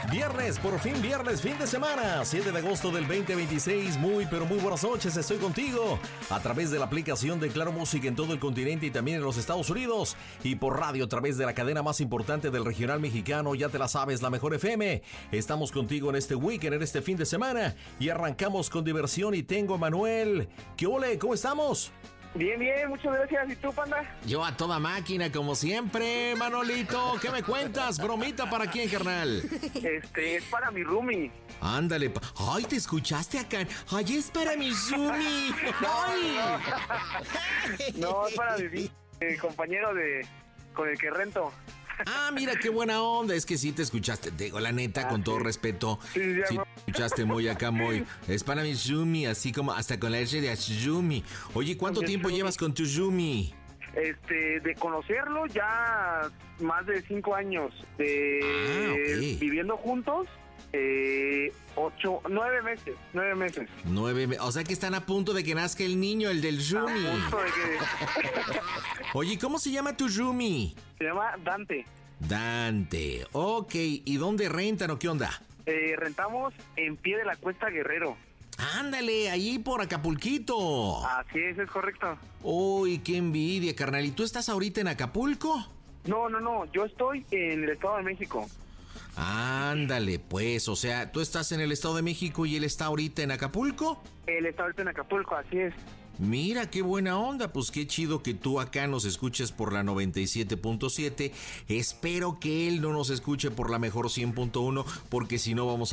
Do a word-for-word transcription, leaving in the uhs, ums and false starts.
Viernes, por fin viernes, fin de semana, siete de agosto del veinte veintiséis. Muy, pero muy buenas noches, estoy contigo a través de la aplicación de Claro Música en todo el continente y también en los Estados Unidos, y por radio a través de la cadena más importante del regional mexicano, ya te la sabes, la Mejor F M. Estamos contigo en este weekend, en este fin de semana, y arrancamos con diversión. Y tengo a Manuel. ¿Qué ole? ¿Cómo estamos? Bien, bien, muchas gracias. ¿Y tú, Panda? Yo a toda máquina, como siempre, Manolito. ¿Qué me cuentas? ¿Bromita para quién, carnal? Este, es para mi roomie. Ándale. Pa- Ay, ¿te escuchaste acá? Ay, es para mi roomie. Ay. No, es para mi eh, compañero de con el que rento. Ah, mira, qué buena onda. Es que sí te escuchaste. Te digo la neta, Ah, con todo sí. respeto. Sí, sí, Sí no. te escuchaste muy acá, muy. Es para mi roomie, así como hasta con la R de Ashumi. Oye, ¿cuánto Con mi tiempo roomie. llevas con tu roomie? Este, de conocerlo ya más de cinco años. De Ah, ok. viviendo juntos, eh, ocho, nueve meses, nueve meses. Nueve. me- O sea que están a punto de que nazca el niño, el del A roomie. punto de que Oye, ¿cómo se llama tu roomie? se llama Dante. Dante. Ok, ¿y dónde rentan o qué onda? Eh, rentamos en Pie de la Cuesta Guerrero. Ándale, ahí por Acapulquito. Así es, es correcto. Uy, qué envidia, carnal. ¿Y tú estás ahorita en Acapulco? No, no, no, yo estoy en el Estado de México. Ándale, pues, o sea, tú estás en el Estado de México y él está ahorita en Acapulco. Él está ahorita en Acapulco, así es. Mira, qué buena onda, pues qué chido que tú acá nos escuches por la noventa y siete punto siete. Espero que él no nos escuche por la mejor cien punto uno, porque si no vamos